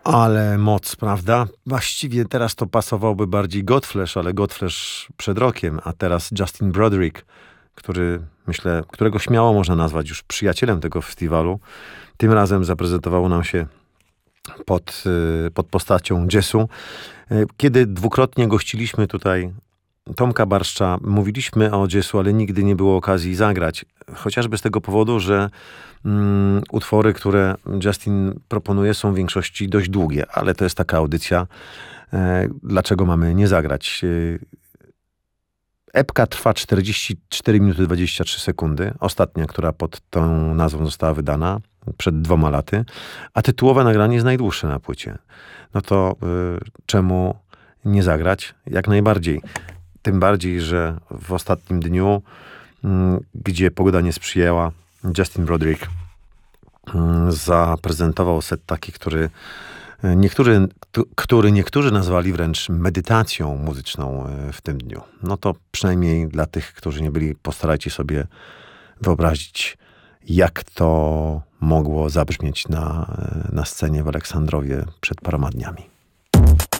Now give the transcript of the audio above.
Ale moc, prawda? Właściwie teraz to pasowałby bardziej Godflesh, ale Godflesh przed rokiem, a teraz Justin Broderick, który, myślę, którego śmiało można nazwać już przyjacielem tego festiwalu. Tym razem zaprezentował nam się pod postacią jazzu. Kiedy dwukrotnie gościliśmy tutaj Tomka Barszcza, mówiliśmy o jazzu, ale nigdy nie było okazji zagrać. Chociażby z tego powodu, że utwory, które Justin proponuje, są w większości dość długie, ale to jest taka audycja. Dlaczego mamy nie zagrać? Epka trwa 44 minuty 23 sekundy. Ostatnia, która pod tą nazwą została wydana przed 2 laty. A tytułowe nagranie jest najdłuższe na płycie. No to czemu nie zagrać? Jak najbardziej. Tym bardziej, że w ostatnim dniu, gdzie pogoda nie sprzyjała, Justin Broderick zaprezentował set taki, który niektórzy nazwali wręcz medytacją muzyczną w tym dniu. No to przynajmniej dla tych, którzy nie byli, postarajcie sobie wyobrazić, jak to mogło zabrzmieć na scenie w Aleksandrowie przed paroma dniami.